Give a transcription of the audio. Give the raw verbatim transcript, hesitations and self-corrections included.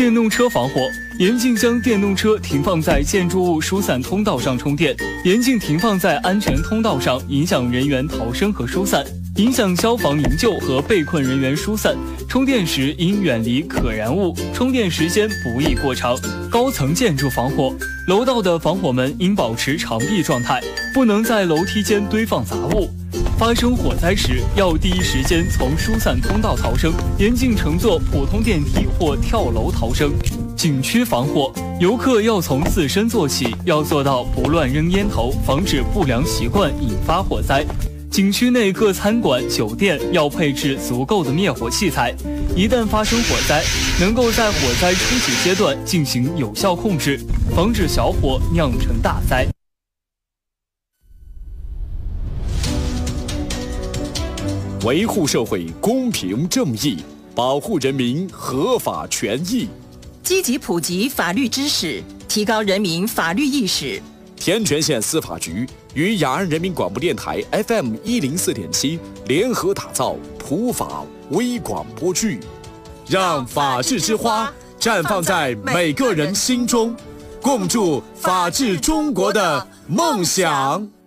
电动车防火，严禁将电动车停放在建筑物疏散通道上充电，严禁停放在安全通道上，影响人员逃生和疏散，影响消防营救和被困人员疏散。充电时应远离可燃物，充电时间不宜过长。高层建筑防火，楼道的防火门应保持长闭状态，不能在楼梯间堆放杂物。发生火灾时，要第一时间从疏散通道逃生，严禁乘坐普通电梯或跳楼逃生。景区防火，游客要从自身做起，要做到不乱扔烟头，防止不良习惯引发火灾。景区内各餐馆、酒店要配置足够的灭火器材，一旦发生火灾，能够在火灾初期阶段进行有效控制，防止小火酿成大灾。 维护社会公平正义，保护人民合法权益， 积极普及法律知识，提高人民法律意识。 天全县司法局与雅安人民广播电台 F M 一零四点七联合打造普法微广播剧，让法治之花绽放在每个人心中，共筑法治中国的梦想。